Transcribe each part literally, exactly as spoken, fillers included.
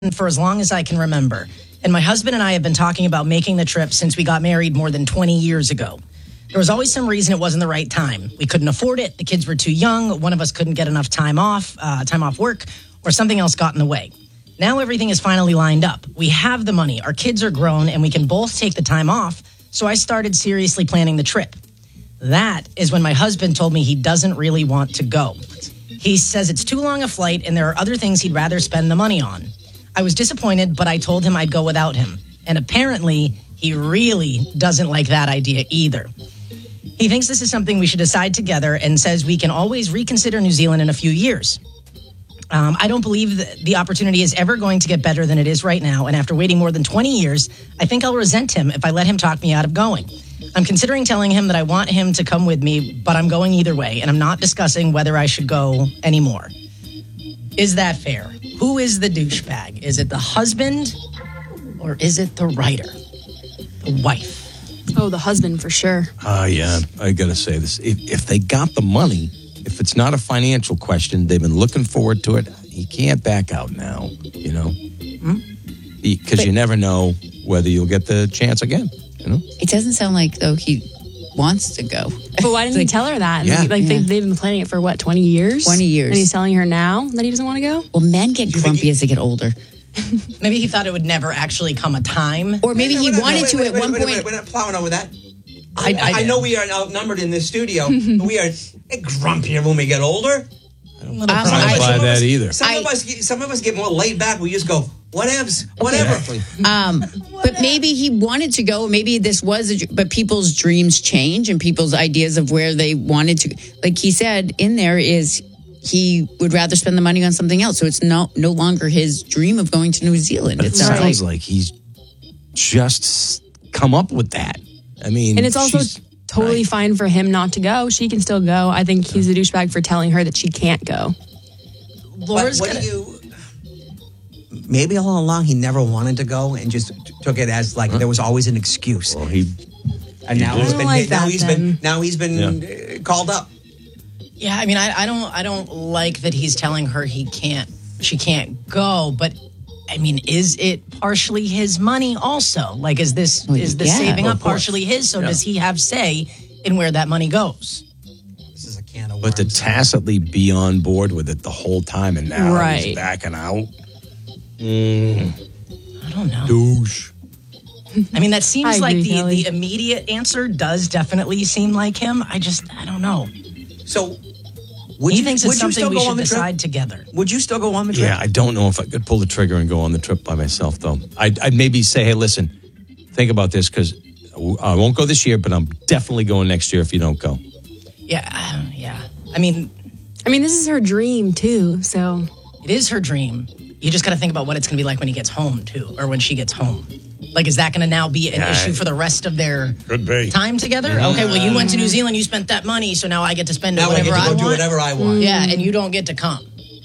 for as long as I can remember. And my husband and I have been talking about making the trip since we got married more than twenty years ago. There was always some reason it wasn't the right time. We couldn't afford it. The kids were too young. One of us couldn't get enough time off, uh, time off work, or something else got in the way. Now everything is finally lined up. We have the money. Our kids are grown, and we can both take the time off. So I started seriously planning the trip. That is when my husband told me he doesn't really want to go. He says it's too long a flight, and there are other things he'd rather spend the money on. I was disappointed, but I told him I'd go without him. And apparently, he really doesn't like that idea either. He thinks this is something we should decide together and says we can always reconsider New Zealand in a few years. Um, I don't believe that the opportunity is ever going to get better than it is right now. And after waiting more than twenty years, I think I'll resent him if I let him talk me out of going. I'm considering telling him that I want him to come with me, but I'm going either way. And I'm not discussing whether I should go anymore. Is that fair? Who is the douchebag? Is it the husband or is it the writer? The wife? Oh, the husband for sure. Uh, yeah, I got to say this. If, if they got the money, if it's not a financial question, they've been looking forward to it. He can't back out now, you know? Because mm-hmm. you never know whether you'll get the chance again, you know? It doesn't sound like, though, he wants to go. But why didn't like, he tell her that? Yeah. Like yeah. They've, they've been planning it for, what, twenty years? twenty years. And he's telling her now that he doesn't want to go? Well, men get grumpy as they get older. Maybe he thought it would never actually come a time. Or maybe he not, wanted wait, to wait, at wait, one wait, point. Wait, we're not plowing over that. I, I, I know we are outnumbered in this studio, but we are grumpier when we get older. I don't buy that us, either. Some I, of us, some of us get more laid back. We just go, whatevs, whatever. Exactly. Um, but maybe he wanted to go. Maybe this was, a, but people's dreams change and people's ideas of where they wanted to. Like he said in there, is he would rather spend the money on something else. So it's no no longer his dream of going to New Zealand. But it sounds sounds like, like he's just come up with that. I mean, And it's also she's- totally right. fine for him not to go. She can still go. I think he's a douchebag for telling her that she can't go. Laura's But what gonna, do you? Maybe all along he never wanted to go and just t- took it as like huh? there was always an excuse. Well, he, and now he he's I been don't like now that, he's then. been now he's been Yeah. uh, called up. Yeah, I mean, I, I don't, I don't like that he's telling her he can't, she can't go. But I mean, is it partially his money also? Like, is this Well, is the yeah, saving of up partially his? So Yeah. does he have say in where that money goes? This is a can of but to worms. tacitly be on board with it the whole time and now Right. he's backing out. Mm, I don't know. douche. I mean, that seems I like agree, the, Kelly. the immediate answer does definitely seem like him. I just, I don't know. So would He you, thinks would it's you something still we go should on the decide trip? together. Would you still go on the trip? Yeah, I don't know if I could pull the trigger and go on the trip by myself, though. I'd, I'd maybe say, hey, listen, think about this because I won't go this year, but I'm definitely going next year if you don't go. Yeah, uh, yeah. I mean, I mean, this is her dream, too, so... it is her dream. You just got to think about what it's going to be like when he gets home, too, or when she gets home. Like, is that going to now be an Yeah. issue for the rest of their Could be. time together? Okay, well, you went to New Zealand, you spent that money, so now I get to spend it Now I whatever get to I go want. do whatever I want. Yeah, and you don't get to come.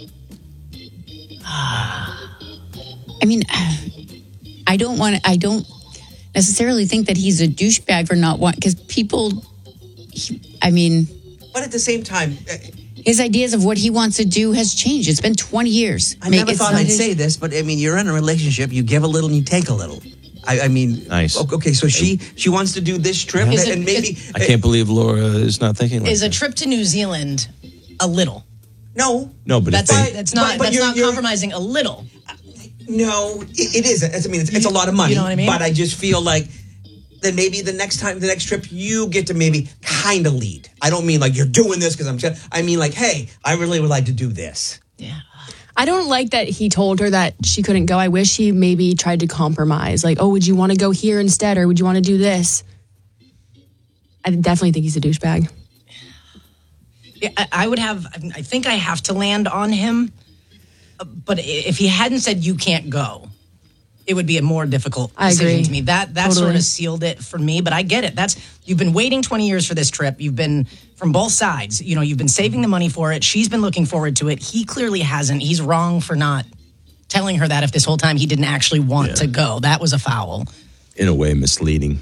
I mean, I don't want. I don't necessarily think that he's a douchebag for not want because people. He, I mean, But at the same time, uh, his ideas of what he wants to do has changed. It's been twenty years. I Make- never it's thought not I'd his- say this, but I mean, you're in a relationship. You give a little and you take a little. I, I mean, Nice. Okay, so she she wants to do this trip, Is it- and maybe I can't believe Laura is not thinking like Is a that. trip to New Zealand a little? no, No, but That's if they, that's not but- but that's you're- not you're- compromising a little. no, it, it isn't. I mean, it's, it's a lot of money. You know what I mean? But I just feel like then maybe the next time, the next trip, you get to maybe kind of lead. I don't mean like you're doing this because I'm. I mean like, hey, I really would like to do this. Yeah. I don't like that he told her that she couldn't go. I wish he maybe tried to compromise. Like, oh, would you want to go here instead? Or would you want to do this? I definitely think he's a douchebag. Yeah, I, I would have. I think I have to land on him. Uh, But if he hadn't said you can't go, it would be a more difficult I decision agree. to me. That that Totally. sort of sealed it for me. But I get it. That's you've been waiting twenty years for this trip. You've been from both sides. You know, you've been saving the money for it. She's been looking forward to it. He clearly hasn't. He's wrong for not telling her that if this whole time he didn't actually want Yeah. to go. That was a foul. in a way, misleading.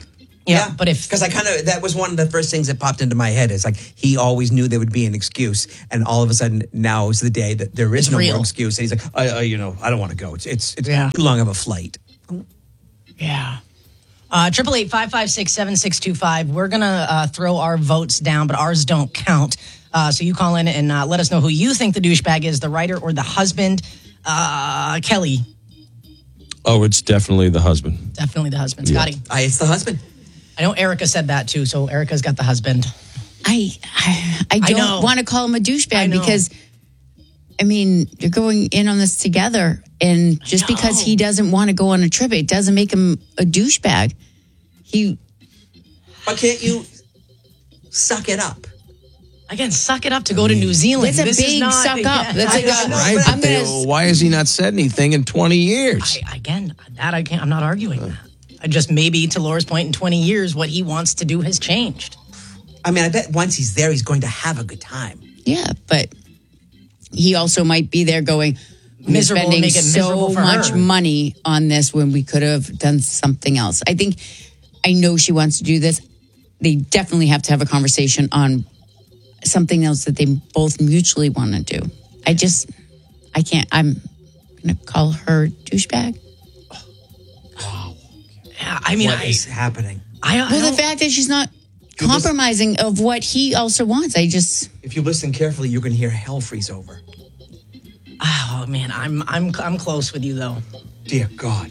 Yeah, but if because I kind of that was one of the first things that popped into my head is like he always knew there would be an excuse, and all of a sudden now is the day that there is It's no real. more excuse, and he's like, I, I, you know, I don't want to go. It's it's, it's Yeah. too long of a flight. Yeah. Uh, Triple eight five five six seven six two five. We're gonna uh, throw our votes down, but ours don't count. Uh, so you call in and uh, let us know who you think the douchebag is, the writer or the husband. Uh, Kelly, Oh, it's definitely the husband. definitely the husband. Yeah. Scotty, I, it's the husband. I know Erica said that too. So Erica's got the husband. I I, I I know. don't want to call him a I douchebag know. because, I mean, you're going in on this together, and just know. because he doesn't want to go on a trip, it doesn't make him a douchebag. He But can't you suck it up? Again, suck it up to go to New Zealand. It's a This is big not- suck yeah. up. That's like I a, know, Right? but I'm But they- gonna. why has he not said anything in twenty years? I, again, that I can't. I'm not arguing that. I just maybe to Laura's point, in twenty years, what he wants to do has changed. I mean, I bet once he's there, he's going to have a good time. Yeah, but he also might be there going, we're Miserable, spending make it miserable so for much her. money on this when we could have done something else. I think, I know she wants to do this. They definitely have to have a conversation on something else that they both mutually want to do. I just, I can't, I'm going to call her douchebag. Yeah, I mean, What I, is happening? I, I Well, don't- the fact that she's not compromising of what he also wants. I just, If you listen carefully, you're going to hear hell freeze over. oh man, I'm I'm I'm close with you though. Dear God.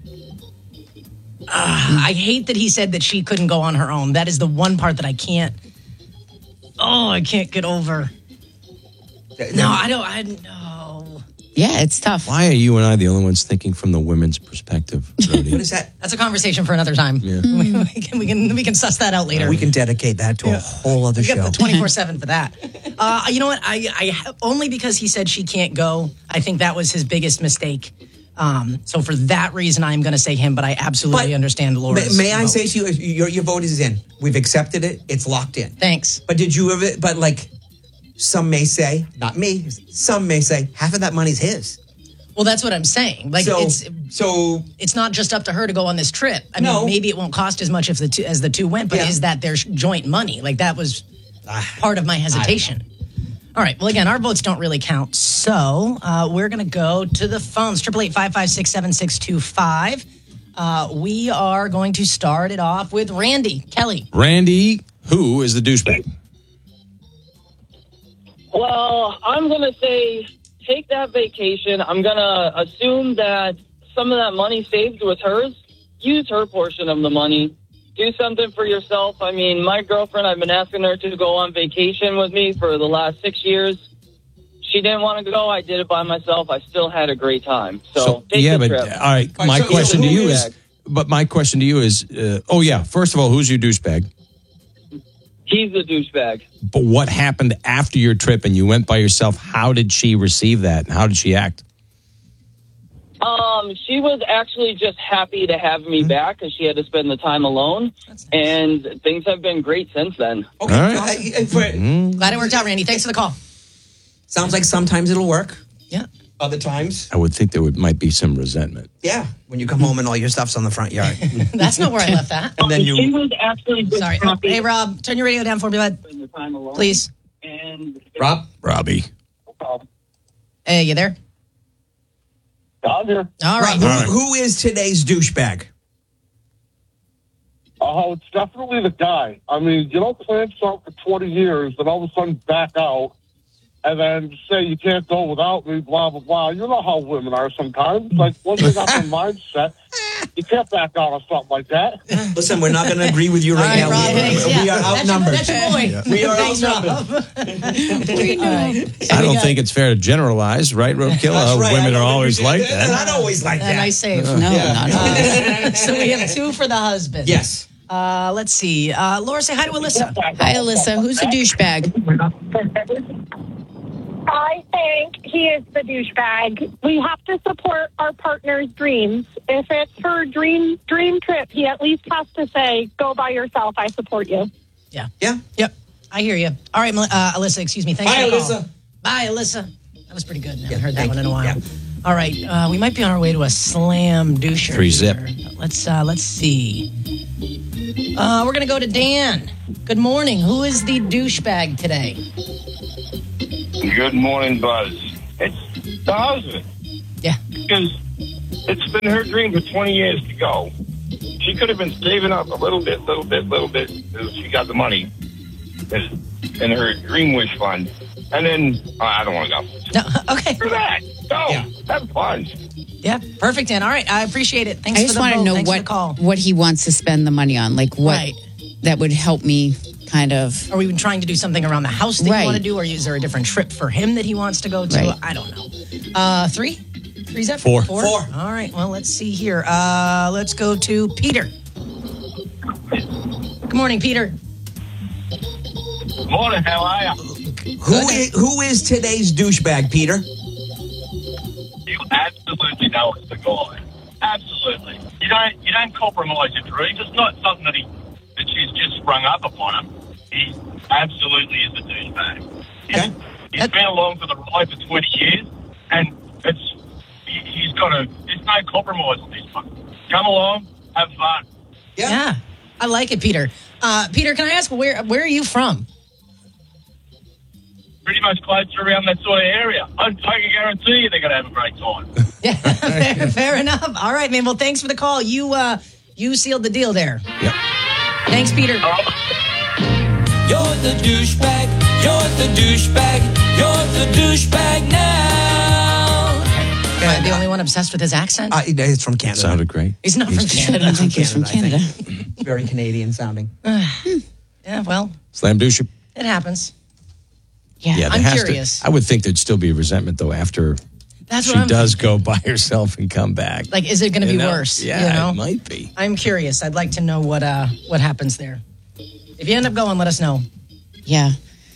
I hate that he said that she couldn't go on her own. That is the one part that I can't. Oh, I can't get over. No, I don't. I no. yeah, it's tough. Why are you and I the only ones thinking from the women's perspective, Brody? What is that? That's a conversation for another time. Yeah. we, can, we can we can suss that out later. We can dedicate that to a whole other We got show. the twenty-four seven for that. Uh, you know what? I, I only because he said she can't go. I think that was his biggest mistake. Um, so for that reason, I'm going to say him. But I absolutely But understand Laura's. May, may I vote. say to you, your, your vote is in. We've accepted it. It's locked in. Thanks. But did you ever, but like, some may say, not me, some may say, half of that money's his. Well, that's what I'm saying. Like so, it's so it's not just up to her to go on this trip. I No. mean, maybe it won't cost as much if the two, as the two went, but Yeah. is that their joint money? Like that was Ah, part of my hesitation. All right. Well, again, our votes don't really count. So uh, we're going to go to the phones. Triple eight five five six seven six two five. Uh, we are going to start it off with Randy Kelly. Randy, who is the douchebag? Well, I'm going to say take that vacation. I'm going to assume that some of that money saved was hers. Use her portion of the money. Do something for yourself. I mean, my girlfriend, I've been asking her to go on vacation with me for the last six years. She didn't want to go. I did it by myself. I still had a great time. So, take yeah, the but trip. all right. All right, My so- question so to who you is- is, but my question to you is, uh, oh yeah. First of all, who's your douchebag? He's the douchebag. But what happened after your trip and you went by yourself? How did she receive that? And how did she act? Um, she was actually just happy to have me back because she had to spend the time alone. And things have been great since then. okay. All right. I- I- for- Glad it worked out, Randy. Thanks for the call. sounds like sometimes it'll work. Yeah. Other times, I would think there would might be some resentment. yeah. When you come home and all your stuff's on the front yard. That's not where I left that. And then she you, was actually just Sorry. happy Hey, Rob, turn your radio down for me, bud. to spend the time alone. Please. And Rob, Robbie. Hey, you there? I'm here. All right. Rob who, right. who is today's douchebag? Oh, it's definitely the guy. I mean, you don't plan something for twenty years, then all of a sudden back out, and then say you can't go without me, blah, blah, blah. You know how women are sometimes. Like, once they got their mindset, you can't back out on something like that. Listen, we're not going to agree with you right, All right, now. Rob, we, thanks. we Yeah. are That's your- outnumbered. That's your boy. We are Thanks, outnumbered. Rob. All right. I don't think it's fair to generalize, right, Roadkill? That's Uh, right. Women I are know always you- like They're that. not always like A that. nice save. no, Yeah. not at all. So we have two for the husband. Yes. Uh, let's see. Uh, Laura, say hi to Alyssa. Hi, Alyssa. Who's the douchebag? I think he is the douchebag. We have to support our partner's dreams. If it's her dream dream trip, he at least has to say, "Go by yourself. I support you." Yeah. Yeah. Yep. I hear you. All right, Mel- uh, Alyssa, excuse me. Thanks Bye, for the call. Alyssa. Bye, Alyssa. That was pretty good. I haven't Yeah, heard that thank one in a you. while. Yeah. All right, uh, we might be on our way to a slam doucher. Three zip. here. Let's uh, let's see. Uh, we're going to go to Dan. Good morning. Who is the douchebag today? Good morning, Buzz. It's the husband. Yeah. Because it's been her dream for twenty years to go. She could have been saving up a little bit, little bit, little bit, until she got the money in her dream wish fund. And then, uh, I don't want to go. No, okay. Do that. Go. Yeah. Have fun. Yeah, perfect, Dan. All right, I appreciate it. Thanks I for just the want to vote. know Thanks for the what call. what he wants to spend the money on. Like what Right. that would help me kind of. Are we even trying to do something around the house that Right. you want to do, or is there a different trip for him that he wants to go to? Right. I don't know. Uh, three? Three's up? Four. Four. Four. All right, well, let's see here. Uh, let's go to Peter. Good morning, Peter. Morning, how are you? Who is, who is today's douchebag, Peter? You absolutely know it's the guy. Absolutely. You don't you don't compromise your dreams. It's not something that he that she's just sprung up upon him. He absolutely is a douchebag. He's, Okay. he's been along for the ride for twenty years, and it's he, he's got a there's no compromise on this one. Come along, have fun. Yeah. I like it, Peter. Uh, Peter, can I ask, where where are you from? Pretty much close to around that sort of area. I, I can guarantee you they're going to have a great time. Yeah, fair, fair enough. All right, man. Well, thanks for the call. You uh, you sealed the deal there. Yep. Thanks, Peter. You're the douchebag. You're the douchebag. You're the douchebag now. Am I the only one obsessed with his accent? Uh, it's from Canada. Sounded great. He's not from I Canada. don't think he's from Canada, I Canada. Very Canadian sounding. Yeah, well, Slam douche. it happens. Yeah. Yeah, there I'm has to- curious. I would think there'd still be resentment though after That's she what I'm does go by herself and come back. Like, is it going to You be know? worse? Yeah, you know? it might be. I'm curious. I'd like to know what uh what happens there. If you end up going, let us know. Yeah.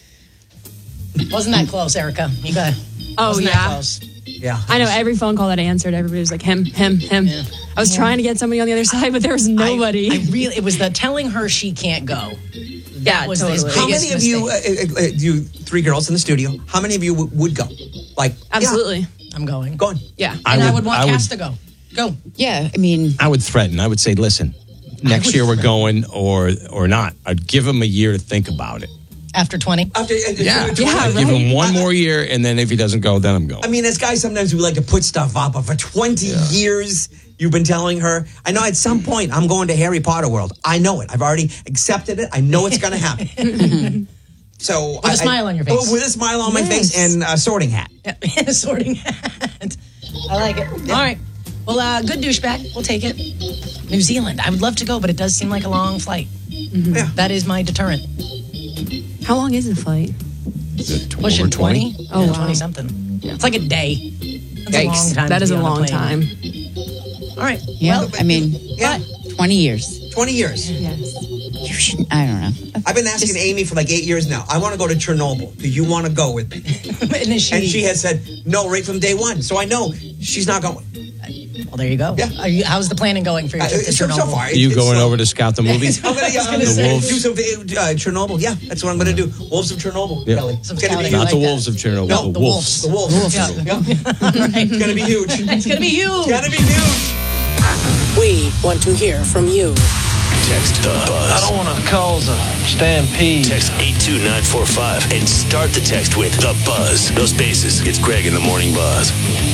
Wasn't that close, Erica? You got. Oh, wasn't yeah. That close? Yeah. I know every phone call that I answered, everybody was like, him, him, him. Yeah. I was trying to get somebody on the other side, but there was nobody. I, I really. It was the telling her she can't go. Yeah, That was totally. his How How biggest many of you, mistake. uh, uh, uh, you three girls in the studio, how many of you w- would go? Like, Absolutely. I'm going. yeah, go on. Yeah. And I would- would, want I would- Cass to go. Go. Yeah. I mean, I would threaten. I would say, listen, next would year we're threaten. going or or not. I'd give him a year to think about it. After twenty. After, uh, Yeah. uh, Yeah, Give him right. one more year, and then if he doesn't go, then I'm going. I mean, as guys, sometimes we like to put stuff up, but for twenty years, you've been telling her. I know at some point I'm going to Harry Potter World. I know it. I've already accepted it. I know it's going to happen. So With a I- smile I- on your face. Oh, with a smile on my Yes. face and a sorting hat. Yeah, sorting hat. I like it. All right. Well, uh, good douchebag. We'll take it. New Zealand. I would love to go, but it does seem like a long flight. Yeah. That is my deterrent. How long is the flight? Pushing Over twenty? twenty. Oh, yeah, wow. twenty something. It's like a day. That's a Yikes. long time. That to is be a on long plane. time. All right. yeah. Well, I mean, Yeah, twenty years. twenty years. Yes. You shouldn't, I don't know. I've been asking Amy for like eight years now. I want to go to Chernobyl. Do you want to go with me? and, then she, And she has said no right from day one. So I know she's not going. Well, there you go. Yeah. Are you, how's the planning going for your Uh, trip to so, Chernobyl? so far, Are you it's going slow. over to scout the movie? I'm gonna, yeah, I'm gonna The say, Wolves? do some uh, Chernobyl. Yeah, that's what I'm gonna do. Wolves of Chernobyl, Yeah. Kelly. Some It's gonna be scouting. huge. Not like the that. wolves of Chernobyl, No, the, the wolves. The Wolves. Yeah. Yeah. It's gonna be huge. It's going to be you. It's gonna be huge. We want to hear from you. Text the Buzz. I don't want to cause a stampede. Text eight two nine four five and start the text with the Buzz. No spaces. It's Greg in the Morning Buzz.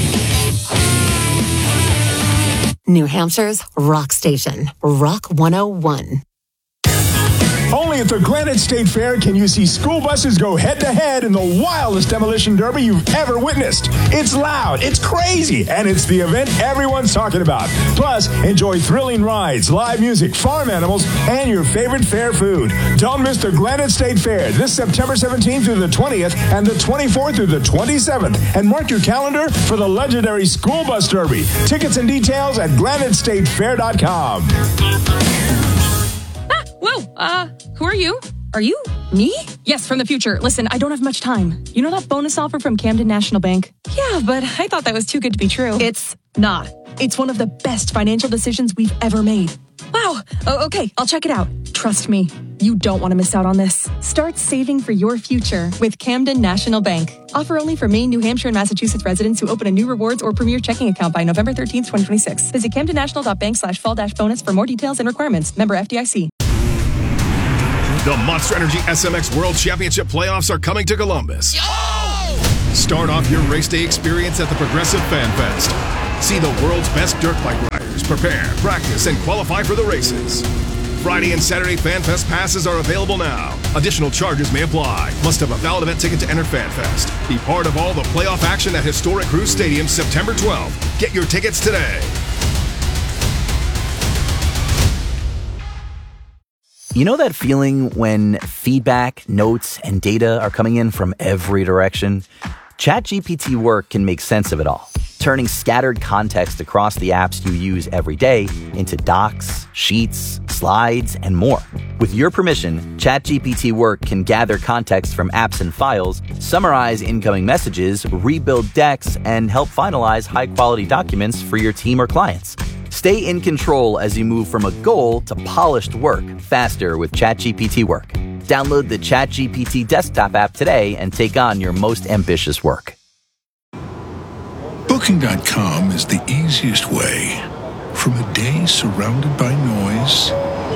New Hampshire's rock station, Rock one oh one. Only at the Granite State Fair can you see school buses go head-to-head in the wildest demolition derby you've ever witnessed. It's loud, it's crazy, and it's the event everyone's talking about. Plus, enjoy thrilling rides, live music, farm animals, and your favorite fair food. Don't miss the Granite State Fair this September seventeenth through the twentieth and the twenty-fourth through the twenty-seventh. And mark your calendar for the legendary School Bus Derby. Tickets and details at granite state fair dot com. Whoa, uh, who are you? Are you me? Yes, from the future. Listen, I don't have much time. You know that bonus offer from Camden National Bank? Yeah, but I thought that was too good to be true. It's not. It's one of the best financial decisions we've ever made. Wow. Oh, okay, I'll check it out. Trust me, you don't want to miss out on this. Start saving for your future with Camden National Bank. Offer only for Maine, New Hampshire, and Massachusetts residents who open a new rewards or premier checking account by November thirteenth, twenty twenty-six. Visit camdennational.bank slash fall dash bonus for more details and requirements. Member F D I C. The Monster Energy S M X World Championship playoffs are coming to Columbus. Start off your race day experience at the Progressive Fan Fest. See the world's best dirt bike riders prepare, practice, and qualify for the races. Friday and Saturday Fan Fest passes are available now. Additional charges may apply. Must have a valid event ticket to enter Fan Fest. Be part of all the playoff action at historic Cruise Stadium September twelfth. Get your tickets today. You know that feeling when feedback, notes, and data are coming in from every direction? ChatGPT Work can make sense of it all, turning scattered context across the apps you use every day into docs, sheets, slides, and more. With your permission, ChatGPT Work can gather context from apps and files, summarize incoming messages, rebuild decks, and help finalize high-quality documents for your team or clients. Stay in control as you move from a goal to polished work faster with ChatGPT Work. Download the ChatGPT desktop app today and take on your most ambitious work. Booking dot com is the easiest way. From a day surrounded by noise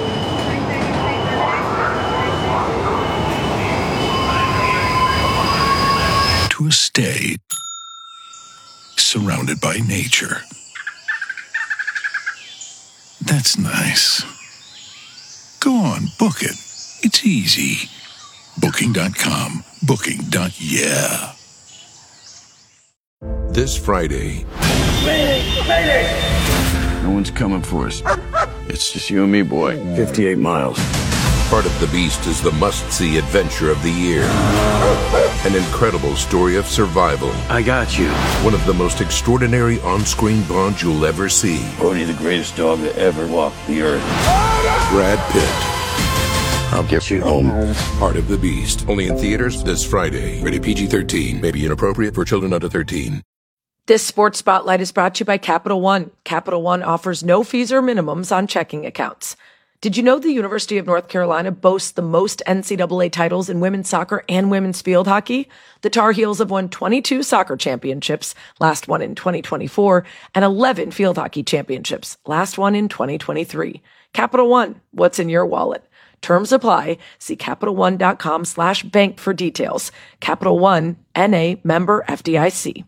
to a stay surrounded by nature. That's nice. Go on, book it. It's easy. Booking dot com. Booking. Yeah. This Friday. No one's coming for us. It's just you and me, boy. fifty-eight miles. Part of the Beast is the must-see adventure of the year. An incredible story of survival. I got you. One of the most extraordinary on-screen bonds you'll ever see. Bodhi, the greatest dog that ever walked the earth. Brad Pitt. I'll get you home. Part of the Beast. Only in theaters this Friday. Rated P G thirteen. May be inappropriate for children under thirteen. This Sports Spotlight is brought to you by Capital One. Capital One offers no fees or minimums on checking accounts. Did you know the University of North Carolina boasts the most N C double A titles in women's soccer and women's field hockey? The Tar Heels have won twenty-two soccer championships, last one in twenty twenty-four, and eleven field hockey championships, last one in twenty twenty-three. Capital One, what's in your wallet? Terms apply. See CapitalOne.com slash bank for details. Capital One, N A, member F D I C.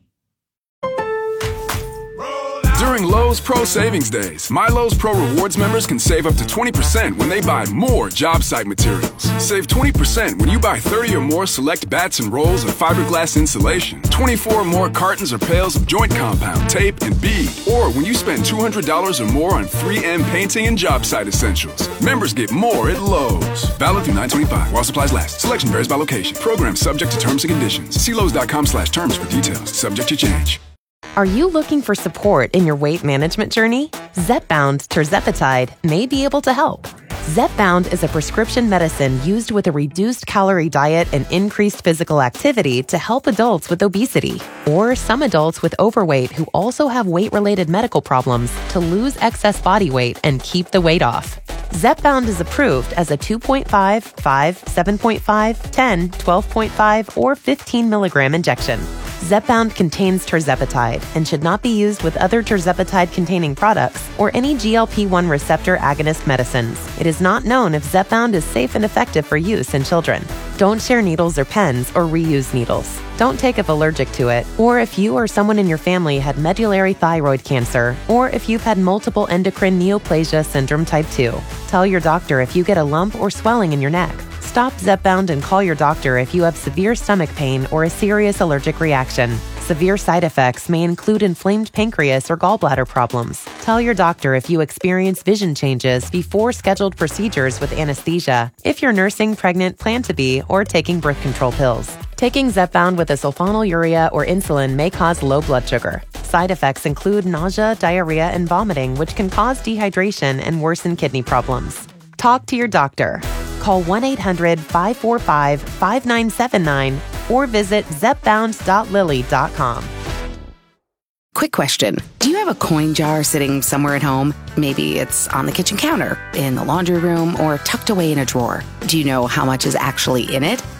During Lowe's Pro Savings Days, My Lowe's Pro Rewards members can save up to twenty percent when they buy more job site materials. Save twenty percent when you buy thirty or more select bats and rolls of fiberglass insulation, twenty-four or more cartons or pails of joint compound, tape, and bead, or when you spend two hundred dollars or more on three M painting and job site essentials. Members get more at Lowe's. Valid through nine twenty-five while supplies last. Selection varies by location. Program subject to terms and conditions. See Lowe's.com slash terms for details. Subject to change. Are you looking for support in your weight management journey? Zepbound tirzepatide may be able to help. Zepbound is a prescription medicine used with a reduced calorie diet and increased physical activity to help adults with obesity or some adults with overweight who also have weight-related medical problems to lose excess body weight and keep the weight off. Zepbound is approved as a two point five, five, seven point five, ten, twelve point five, or fifteen milligram injection. Zepbound contains tirzepatide and should not be used with other tirzepatide-containing products or any G L P one receptor agonist medicines. It is not known if Zepbound is safe and effective for use in children. Don't share needles or pens or reuse needles. Don't take if allergic to it, or if you or someone in your family had medullary thyroid cancer, or if you've had multiple endocrine neoplasia syndrome type two. Tell your doctor if you get a lump or swelling in your neck. Stop Zepbound and call your doctor if you have severe stomach pain or a serious allergic reaction. Severe side effects may include inflamed pancreas or gallbladder problems. Tell your doctor if you experience vision changes before scheduled procedures with anesthesia, if you're nursing, pregnant, plan to be, or taking birth control pills. Taking Zepbound with a sulfonylurea or insulin may cause low blood sugar. Side effects include nausea, diarrhea, and vomiting, which can cause dehydration and worsen kidney problems. Talk to your doctor. Call one eight hundred, five four five, five nine seven nine or visit zepbound dot lilly dot com. Quick question. Do you have a coin jar sitting somewhere at home? Maybe it's on the kitchen counter, in the laundry room, or tucked away in a drawer. Do you know how much is actually in it?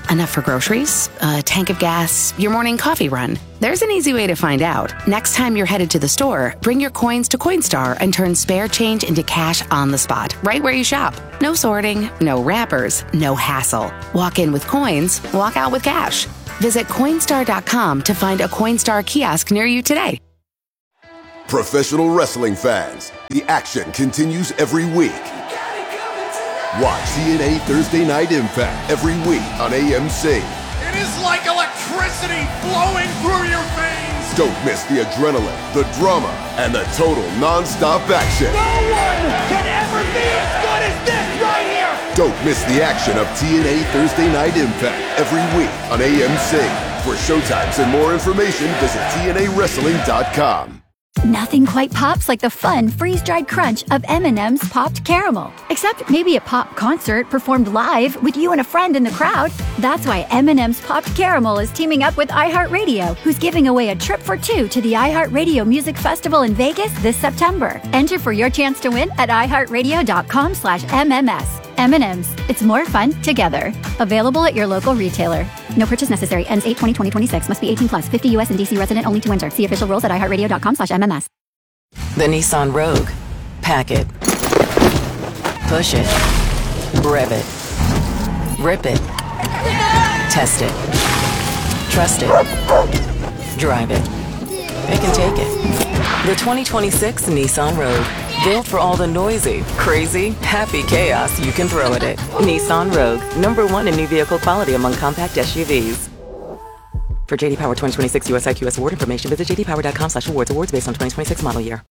Enough for groceries, a tank of gas, your morning coffee run? There's an easy way to find out. Next time you're headed to the store, bring your coins to Coinstar and turn spare change into cash on the spot, right where you shop. No sorting, no wrappers, no hassle. Walk in with coins, walk out with cash. Visit Coinstar dot com to find a Coinstar kiosk near you today. Professional wrestling fans, the action continues every week. Watch T N A Thursday Night Impact every week on A M C. It is like electricity flowing through your veins. Don't miss the adrenaline, the drama, and the total non-stop action. No one can ever be as good as this right here. Don't miss the action of T N A Thursday Night Impact every week on A M C. For showtimes and more information, visit T N A wrestling dot com. Nothing quite pops like the fun freeze-dried crunch of M and M's Popped Caramel. Except maybe a pop concert performed live with you and a friend in the crowd. That's why M and M's Popped Caramel is teaming up with iHeartRadio, who's giving away a trip for two to the iHeartRadio Music Festival in Vegas this September. Enter for your chance to win at iHeartRadio.com slash MMS. M and M's. It's more fun together. Available at your local retailer. No purchase necessary. Ends eight twenty twenty twenty-six. Must be eighteen plus. fifty U S and D C resident only to enter. See official rules at iHeartRadio.com slash MMS. The Nissan Rogue. Pack it. Push it. Rev it. Rip it. Test it. Trust it. Drive it. It can take it. The twenty twenty-six Nissan Rogue. Built for all the noisy, crazy, happy chaos you can throw at it. Nissan Rogue. Number one in new vehicle quality among compact S U Vs. For J D Power twenty twenty-six U S I Q S award information, visit j d power dot com slash awards. Awards based on twenty twenty-six model year.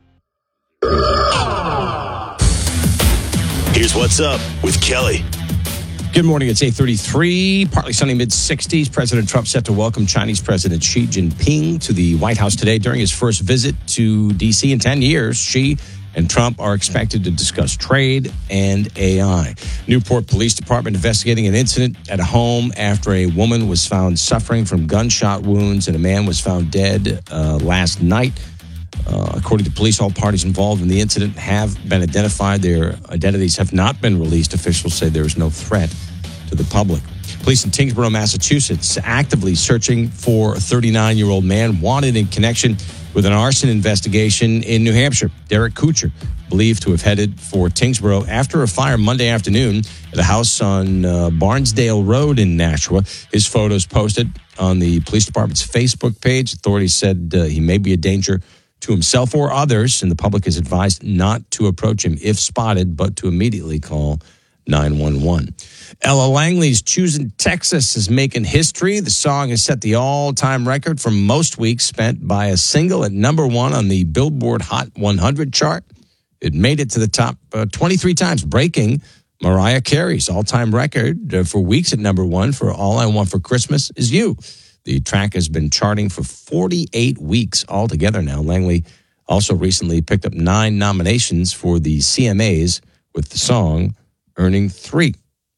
Here's what's up with Kelly. Good morning. It's eight thirty-three, partly sunny, mid sixties. President Trump set to welcome Chinese President Xi Jinping to the White House today during his first visit to D C in ten years. Xi and Trump are expected to discuss trade and A I. Newport Police Department investigating an incident at a home after a woman was found suffering from gunshot wounds and a man was found dead uh, last night. Uh, according to police, all parties involved in the incident have been identified. Their identities have not been released. Officials say there is no threat to the public. Police in Tingsboro, Massachusetts, actively searching for a thirty-nine-year-old man wanted in connection with an arson investigation in New Hampshire. Derek Kuchar, believed to have headed for Tingsboro after a fire Monday afternoon at a house on uh, Barnesdale Road in Nashua. His photos posted on the police department's Facebook page. Authorities said uh, he may be a danger to himself or others, and the public is advised not to approach him if spotted, but to immediately call nine one one. Ella Langley's Choosing Texas is making history. The song has set the all-time record for most weeks spent by a single at number one on the Billboard Hot one hundred chart. It made it to the top uh, twenty-three times, breaking Mariah Carey's all-time record uh, for weeks at number one for All I Want for Christmas Is You. The track has been charting for forty-eight weeks altogether now. Langley also recently picked up nine nominations for the C M As with the song, earning three.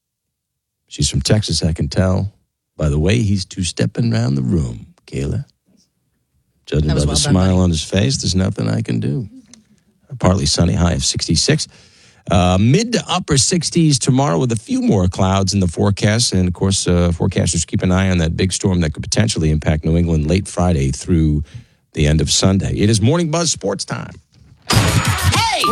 She's from Texas, I can tell by the way he's two-stepping around the room, Kayla. Judging by well the done, smile buddy. on his face, there's nothing I can do. Partly sunny, high of sixty-six. Uh, mid to upper sixties tomorrow with a few more clouds in the forecast. And, of course, uh, forecasters keep an eye on that big storm that could potentially impact New England late Friday through the end of Sunday. It is Morning Buzz Sports Time. Hey!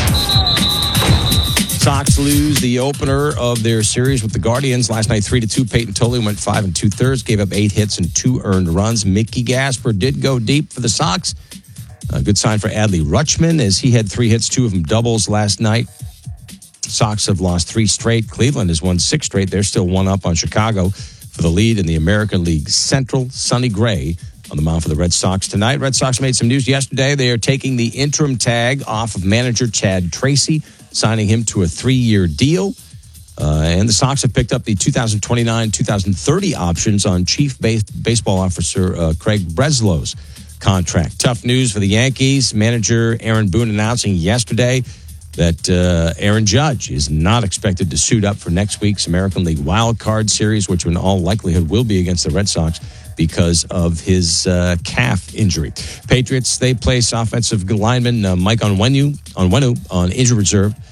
Sox lose the opener of their series with the Guardians. Last night, three to two. Peyton Tolley went five and two-thirds, gave up eight hits and two earned runs. Mickey Gasper did go deep for the Sox. A good sign for Adley Rutschman as he had three hits, two of them doubles last night. Sox have lost three straight. Cleveland has won six straight. They're still one up on Chicago for the lead in the American League Central. Sonny Gray on the mound for the Red Sox tonight. Red Sox made some news yesterday. They are taking the interim tag off of manager Chad Tracy, signing him to a three-year deal. Uh, and the Sox have picked up the two thousand twenty-nine two thousand thirty options on Chief Base- Baseball Officer uh, Craig Breslow's contract. Tough news for the Yankees. Manager Aaron Boone announcing yesterday that uh, Aaron Judge is not expected to suit up for next week's American League Wild Card Series, which in all likelihood will be against the Red Sox because of his uh, calf injury. Patriots, they place offensive lineman uh, Mike Onwenu, Onwenu on injured reserve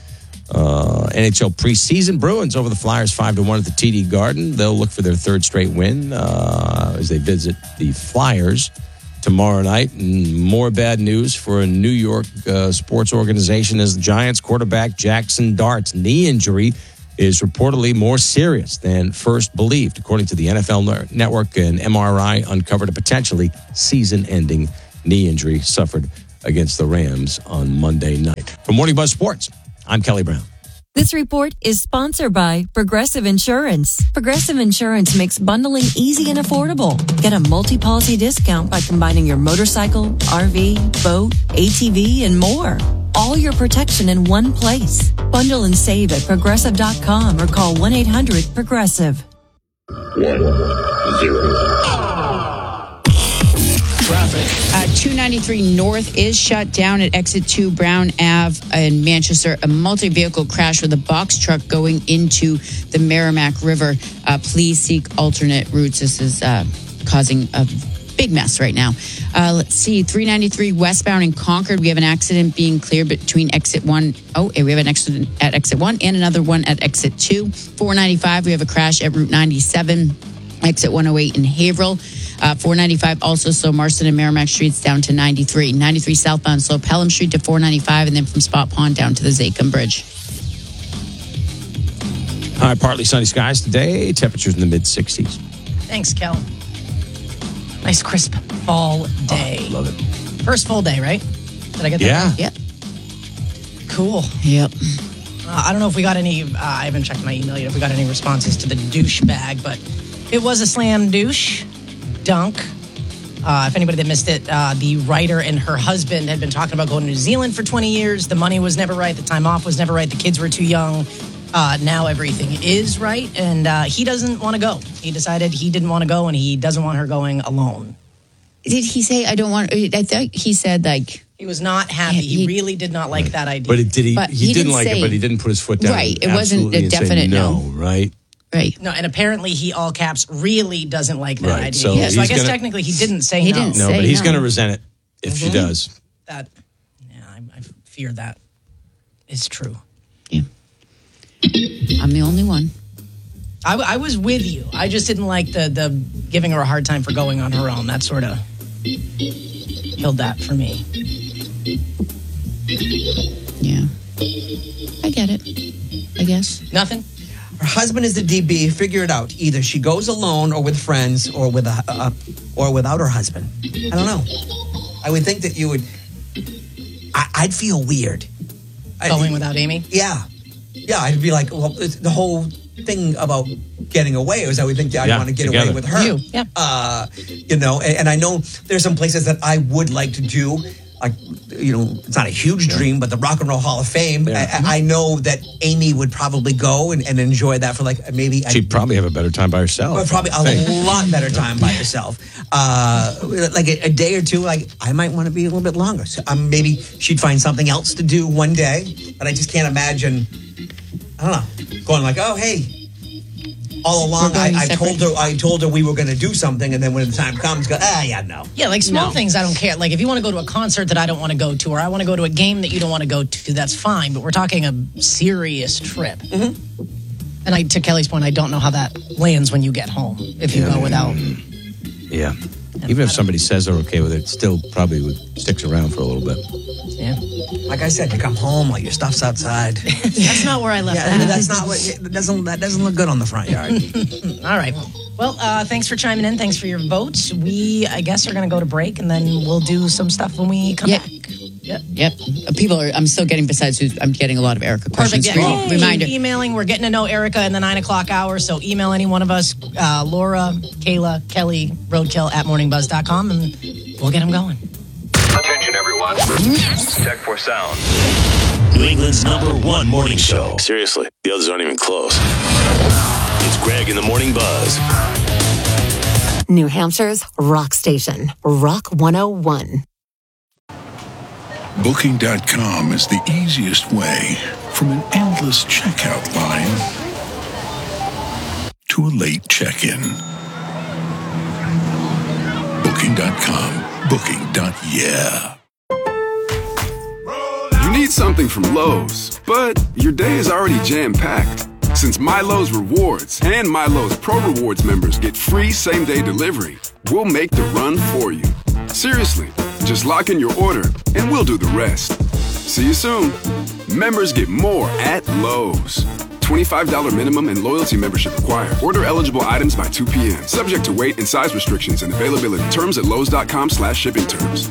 Uh, N H L preseason, Bruins over the Flyers five to one at the T D Garden. They'll look for their third straight win uh, as they visit the Flyers tomorrow night. And more bad news for a New York uh, sports organization as the Giants quarterback Jackson Dart's knee injury is reportedly more serious than first believed. According to the N F L Network, an M R I uncovered a potentially season-ending knee injury suffered against the Rams on Monday night. For Morning Buzz Sports, I'm Kelly Brown. This report is sponsored by Progressive Insurance. Progressive Insurance makes bundling easy and affordable. Get a multi-policy discount by combining your motorcycle, R V, boat, A T V, and more. All your protection in one place. Bundle and save at progressive dot com or call one eight hundred progressive. One, zero. Traffic. Uh, two ninety-three North is shut down at exit two Brown Avenue in Manchester. A multi-vehicle crash with a box truck going into the Merrimack River. Uh, please seek alternate routes. This is uh, causing a big mess right now. Uh, let's see. three ninety-three westbound in Concord. We have an accident being cleared between exit one. Oh, we have an accident at exit one and another one at exit two. four ninety-five, we have a crash at Route ninety-seven, exit one oh eight in Haverhill. Uh, four ninety-five also slow Marston and Merrimack Streets down to ninety-three. ninety-three southbound slow Pelham Street to four ninety-five, and then from Spot Pond down to the Zachem Bridge. Hi, partly sunny skies today. Temperatures in the mid sixties. Thanks, Kel. Nice crisp fall day. Oh, love it. First full day, right? Did I get that Yeah. right? Yep. Cool. Yep. Uh, I don't know if we got any, uh, I haven't checked my email yet, if we got any responses to the douche bag, but it was a slam douche dunk. Uh, if anybody that missed it, uh, the writer and her husband had been talking about going to New Zealand for twenty years. The money was never right. The time off was never right. The kids were too young. Uh, now everything is right, and uh, he doesn't want to go. He decided he didn't want to go, and he doesn't want her going alone. Did he say, I don't want, I thought he said, like... He was not happy. He, he really did not like that idea. But it, did he? But he, he didn't didn't like say- it, but he didn't put his foot down. Right, it wasn't absolutely a and say definite no. Right. Right. No, and apparently he, all caps, really doesn't like that Right, idea. so Yeah, so I he's guess gonna- technically he didn't say He no. didn't No, say but he's no. going to resent it if she Mhm. does. That, yeah, I, I fear that is true. I'm the only one. I, I was with you. I just didn't like the the giving her a hard time for going on her own. That sort of killed that for me. Yeah. I get it. I guess. Nothing? Her husband is the D B. Figure it out. Either she goes alone or with friends or with a uh, or without her husband. I don't know. I would think that you would. I, I'd feel weird. Going without Amy? Yeah. Yeah, I'd be like, well, it's the whole thing about getting away was I would think I'd Yeah, want to get together. away with her. You, yeah. Uh, you know, and, and I know there's some places that I would like to do. Like, you know, it's not a huge dream, but the Rock and Roll Hall of Fame. Yeah. I, I know that Amy would probably go and, and enjoy that for like maybe. She'd probably have a better time by herself. Well, probably I think. a lot better time by yourself. Uh, like a, a day or two, like I might want to be a little bit longer. So um, maybe she'd find something else to do one day, but I just can't imagine. I don't know, going like, oh hey, all along I, I told her I told her we were going to do something, and then when the time comes, go ah yeah no. Yeah, like small No. things I don't care. Like if you want to go to a concert that I don't want to go to, or I want to go to a game that you don't want to go to, that's fine. But we're talking a serious trip. Mm-hmm. And I, to Kelly's point, I don't know how that lands when you get home if you go without. Yeah. Even if somebody says they're okay with it, still probably would sticks around for a little bit. Yeah. Like I said, you come home, like your stuff's outside. That's not where I left Yeah, that. that's not what. It doesn't that doesn't look good on the front yard. All right. Well, uh, thanks for chiming in. Thanks for your votes. We, I guess, are going to go to break, and then we'll do some stuff when we come Yep. back. Yep. Yep. Uh, People are, I'm still getting, besides, who's- I'm getting a lot of Erica questions. Perfect. Yeah. Re- Reminder. Keep emailing. We're getting to know Erica in the nine o'clock hour. So email any one of us, uh, Laura, Kayla, Kelly, Roadkill at morning buzz dot com, and we'll get them going. Attention, everyone. Check for sound. New England's number one morning show. Seriously, the others aren't even close. It's Greg in the Morning Buzz. New Hampshire's rock station, Rock one oh one. Booking dot com is the easiest way from an endless checkout line to a late check-in. Booking dot com. Booking. Yeah. You need something from Lowe's, but your day is already jam-packed. Since MyLowe's Rewards and MyLowe's Pro Rewards members get free same-day delivery, we'll make the run for you. Seriously, just lock in your order and we'll do the rest. See you soon. Members get more at Lowe's. twenty-five dollars minimum and loyalty membership required. Order eligible items by two p.m. Subject to weight and size restrictions and availability. Terms at lowes.com slash shipping terms.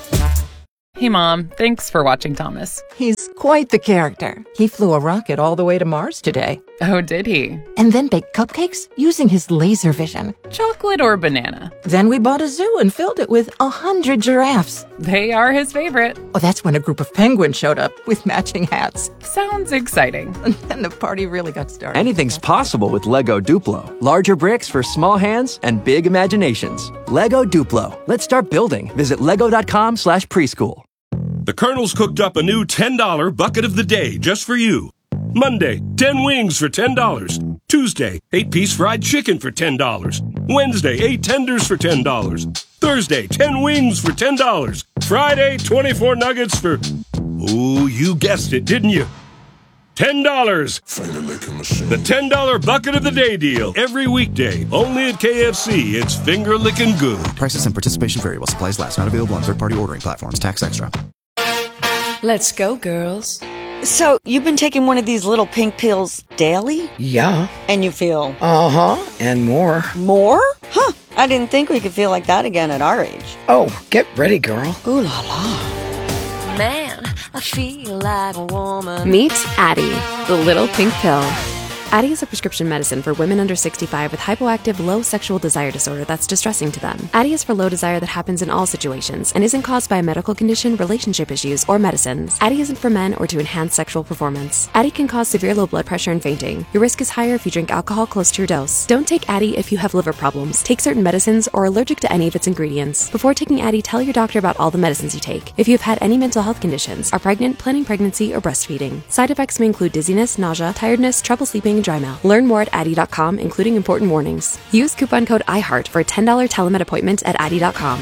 Hey, Mom. Thanks for watching Thomas. He's quite the character. He flew a rocket all the way to Mars today. Oh, did he? And then baked cupcakes using his laser vision. Chocolate or banana? Then we bought a zoo and filled it with a hundred giraffes. They are his favorite. Oh, that's when a group of penguins showed up with matching hats. Sounds exciting. And then the party really got started. Anything's possible with Lego Duplo. Larger bricks for small hands and big imaginations. Lego Duplo. Let's start building. Visit lego.com slash preschool. The Colonel's cooked up a new ten dollar bucket of the day just for you. Monday, ten wings for ten dollars. Tuesday, eight piece fried chicken for ten dollars. Wednesday, eight tenders for ten dollars. Thursday, ten wings for ten dollars. Friday, twenty-four nuggets for... Ooh, you guessed it, didn't you? ten dollars. The ten dollar bucket of the day deal. Every weekday. Only at K F C. It's finger-licking good. Prices and participation vary while supplies last. Not available on third-party ordering platforms. Tax extra. Let's go, girls. So, you've been taking one of these little pink pills daily? Yeah. And you feel? Uh-huh. And more. More? Huh. I didn't think we could feel like that again at our age. Oh, get ready, girl. Ooh la la. Man, I feel like a woman. Meet Addie, the little pink pill. Addie is a prescription medicine for women under sixty-five with hypoactive low sexual desire disorder that's distressing to them. Addie is for low desire that happens in all situations and isn't caused by a medical condition, relationship issues, or medicines. Addie isn't for men or to enhance sexual performance. Addie can cause severe low blood pressure and fainting. Your risk is higher if you drink alcohol close to your dose. Don't take Addie if you have liver problems, take certain medicines, or are allergic to any of its ingredients. Before taking Addie, tell your doctor about all the medicines you take. If you have had any mental health conditions, are pregnant, planning pregnancy, or breastfeeding. Side effects may include dizziness, nausea, tiredness, trouble sleeping, and dry mouth. Learn more at Addie dot com, including important warnings. Use coupon code iHeart for a ten dollar telemed appointment at Addie dot com.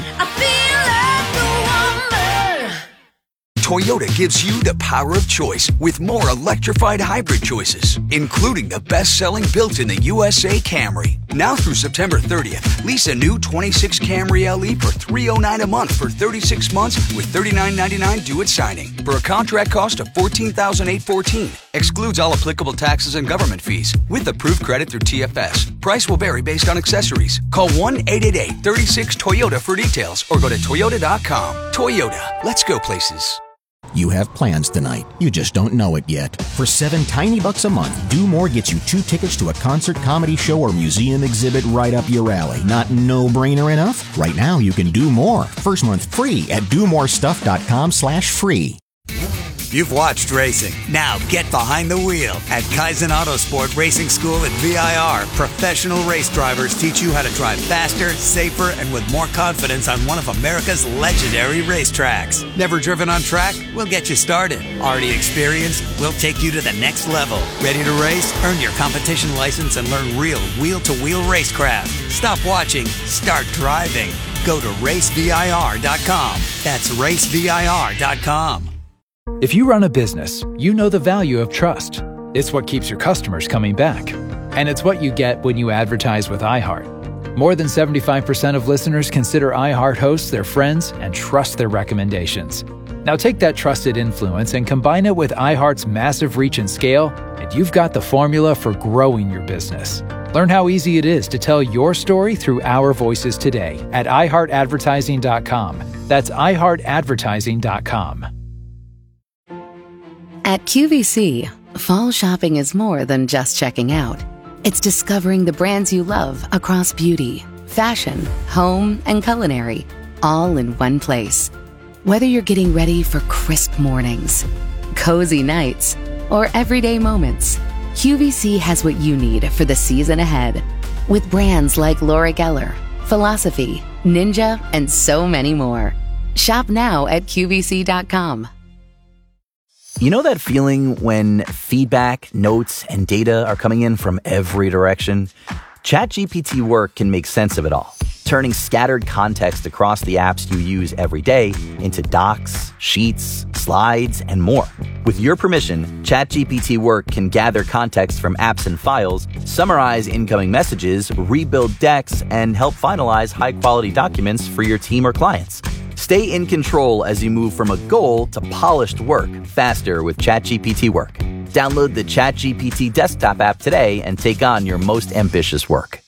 Toyota gives you the power of choice with more electrified hybrid choices, including the best-selling built-in-the U S A Camry. Now through September thirtieth, lease a new twenty-six Camry L E for three hundred nine dollars a month for thirty-six months with thirty-nine ninety-nine due at signing for a contract cost of fourteen thousand eight hundred fourteen dollars. Excludes all applicable taxes and government fees with approved credit through T F S. Price will vary based on accessories. Call one eight eight eight, three six, Toyota for details or go to toyota dot com. Toyota, let's go places. You have plans tonight. You just don't know it yet. For seven tiny bucks a month, Do More gets you two tickets to a concert, comedy show, or museum exhibit right up your alley. Not no-brainer enough? Right now, you can do more. First month free at do more stuff dot com slash free. You've watched racing. Now get behind the wheel. At Kaizen Autosport Racing School at V I R, professional race drivers teach you how to drive faster, safer, and with more confidence on one of America's legendary racetracks. Never driven on track? We'll get you started. Already experienced? We'll take you to the next level. Ready to race? Earn your competition license and learn real wheel-to-wheel racecraft. Stop watching. Start driving. Go to race V I R dot com. That's race V I R dot com. If you run a business, you know the value of trust. It's what keeps your customers coming back. And it's what you get when you advertise with iHeart. More than seventy-five percent of listeners consider iHeart hosts their friends and trust their recommendations. Now take that trusted influence and combine it with iHeart's massive reach and scale, and you've got the formula for growing your business. Learn how easy it is to tell your story through our voices today at i heart advertising dot com. That's i heart advertising dot com. At Q V C, fall shopping is more than just checking out. It's discovering the brands you love across beauty, fashion, home, and culinary, all in one place. Whether you're getting ready for crisp mornings, cozy nights, or everyday moments, Q V C has what you need for the season ahead. With brands like Laura Geller, Philosophy, Ninja, and so many more. Shop now at Q V C dot com. You know that feeling when feedback, notes, and data are coming in from every direction? ChatGPT Work can make sense of it all, turning scattered context across the apps you use every day into docs, sheets, slides, and more. With your permission, ChatGPT Work can gather context from apps and files, summarize incoming messages, rebuild decks, and help finalize high-quality documents for your team or clients. Stay in control as you move from a goal to polished work faster with ChatGPT Work. Download the ChatGPT desktop app today and take on your most ambitious work.